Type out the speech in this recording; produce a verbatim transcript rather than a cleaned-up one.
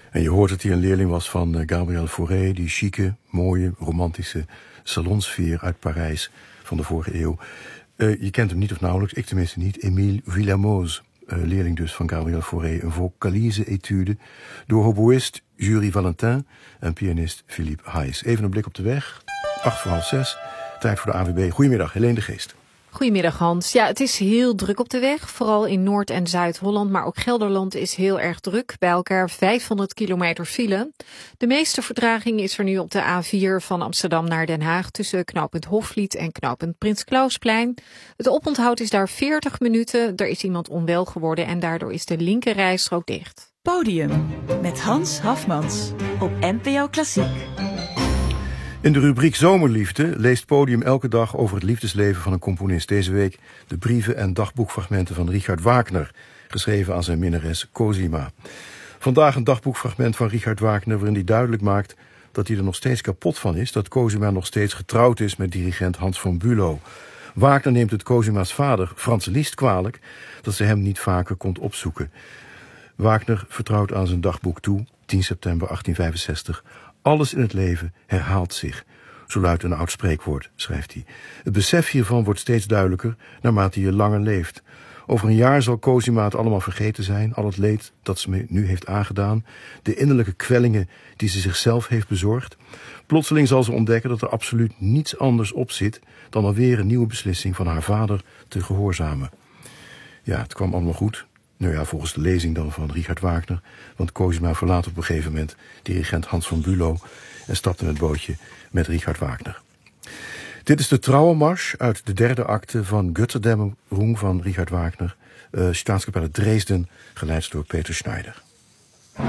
En je hoort dat hij een leerling was van uh, Gabriel Fauré, die chique, mooie, romantische salonsfeer uit Parijs van de vorige eeuw. Uh, je kent hem niet of nauwelijks, ik tenminste niet, Émile Villamoze. Uh, leerling dus van Gabriel Fauré, een vocalise-etude door hoboïst Jury Valentin en pianist Philippe Hayes. Even een blik op de weg, acht voor half zes, tijd voor de A W B. Goedemiddag, Helene de Geest. Goedemiddag Hans. Ja, het is heel druk op de weg, vooral in Noord- en Zuid-Holland, maar ook Gelderland is heel erg druk. Bij elkaar vijfhonderd kilometer file. De meeste vertraging is er nu op de A vier van Amsterdam naar Den Haag tussen knooppunt Hofvliet en knooppunt Prins Clausplein. Het oponthoud is daar veertig minuten. Er is iemand onwel geworden en daardoor is de linkerrijstrook dicht. Podium met Hans Hafmans op N P O Klassiek. In de rubriek Zomerliefde leest Podium elke dag over het liefdesleven van een componist. Deze week de brieven en dagboekfragmenten van Richard Wagner, geschreven aan zijn minnares Cosima. Vandaag een dagboekfragment van Richard Wagner waarin hij duidelijk maakt dat hij er nog steeds kapot van is dat Cosima nog steeds getrouwd is met dirigent Hans von Bülow. Wagner neemt het Cosima's vader, Franz Liszt, kwalijk dat ze hem niet vaker kon opzoeken. Wagner vertrouwt aan zijn dagboek toe, tien september achttien vijfenzestig... Alles in het leven herhaalt zich. Zo luidt een oud spreekwoord, schrijft hij. Het besef hiervan wordt steeds duidelijker naarmate je langer leeft. Over een jaar zal Cosima het allemaal vergeten zijn, al het leed dat ze me nu heeft aangedaan, de innerlijke kwellingen die ze zichzelf heeft bezorgd. Plotseling zal ze ontdekken dat er absoluut niets anders op zit dan alweer een nieuwe beslissing van haar vader te gehoorzamen. Ja, het kwam allemaal goed. Nou ja, volgens de lezing dan van Richard Wagner. Want Cosima verlaat op een gegeven moment dirigent Hans von Bülow en stapt in het bootje met Richard Wagner. Dit is de Trauermarsch uit de derde acte van Götterdämmerung van Richard Wagner. Uh, Staatskapelle Dresden, geleid door Peter Schneider.